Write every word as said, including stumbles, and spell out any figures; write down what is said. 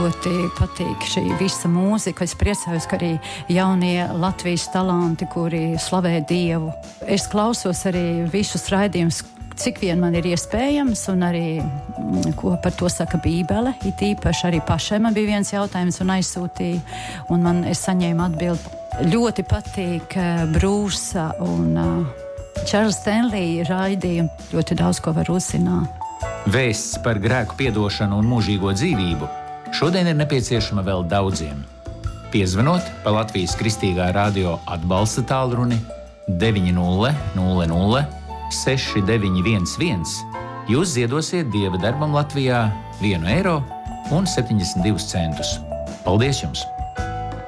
ļoti patīk šī visa mūzika. Es priecājos, ka arī jaunie Latvijas talanti, kuri slavē Dievu. Es klausos arī visus raidījumus, cik vien man ir iespējams, un arī, ko par to saka Bībele. It īpaši arī pašai man bija viens jautājums un aizsūtīja, un man es saņēmu atbildi. Ļoti patīk uh, Brūsa un uh, Čārls Stenlija raidījumi. Ļoti daudz ko var uzzināt. Vēsts par grēku piedošanu un mūžīgo dzīvību šodien ir nepieciešama vēl daudziem. Piezvanot pa Latvijas Kristīgā radio atbalsta tālruni deviņi nulle nulle nulle seši deviņi viens viens, jūs ziedosiet Dieva darbam Latvijā vienu eiro un septiņdesmit divus centus. Paldies jums!